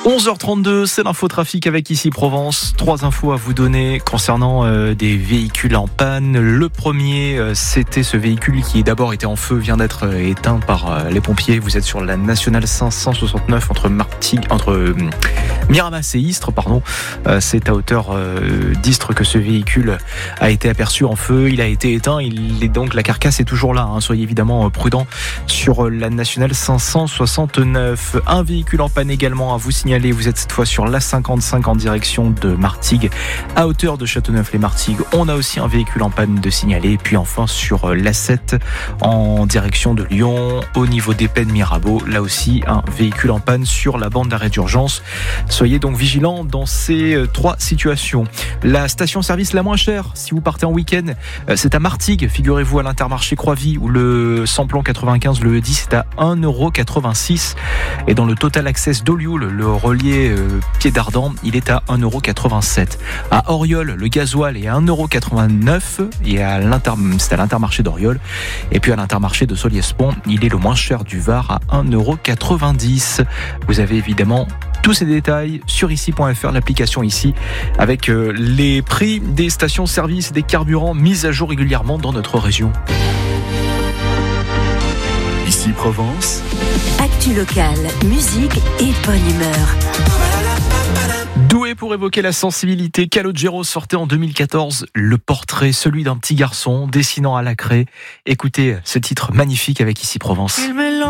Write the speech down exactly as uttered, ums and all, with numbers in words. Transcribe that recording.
onze heures trente-deux, c'est l'infotrafic avec Ici Provence. Trois infos à vous donner concernant euh, des véhicules en panne. Le premier, euh, c'était ce véhicule qui d'abord était en feu, vient d'être euh, éteint par euh, les pompiers. Vous êtes sur la nationale cinq cent soixante-neuf entre Martigues, entre euh, Miramas et Istres, pardon. Euh, c'est à hauteur euh, d'Istres que ce véhicule a été aperçu en feu. Il a été éteint. Il est donc la carcasse est toujours là. Hein. Soyez évidemment prudents sur la nationale cinq cent soixante-neuf. Un véhicule en panne également à vous signaler. Vous êtes cette fois sur l'A cinquante-cinq en direction de Martigues, à hauteur de Châteauneuf-les-Martigues. On a aussi un véhicule en panne de signaler. Et puis enfin sur l'A sept en direction de Lyon, au niveau des Pennes Mirabeau, là aussi un véhicule en panne sur la bande d'arrêt d'urgence. Soyez donc vigilants dans ces trois situations. La station-service la moins chère, si vous partez en week-end, c'est à Martigues. Figurez-vous à l'Intermarché Croix-Vie où le samplon quatre-vingt-quinze, le E dix, est à un euro quatre-vingt-six. Et dans le Total Access d'Olioul, le relié euh, Pied d'Ardan, il est à un euro quatre-vingt-sept. À Auriol, le gasoil est à un euro quatre-vingt-neuf et à l'Inter... c'est à l'Intermarché d'Auriol. Et puis à l'Intermarché de Soliès-Pont, il est le moins cher du Var à un euro quatre-vingt-dix. Vous avez évidemment tous ces détails sur ici point f r, l'application Ici, avec euh, les prix des stations-service et des carburants mis à jour régulièrement dans notre région. Ici Provence. Actu locale, musique et bonne humeur. Doué pour évoquer la sensibilité, Calogero sortait en deux mille quatorze le portrait, celui d'un petit garçon dessinant à la craie. Écoutez ce titre magnifique avec Ici Provence.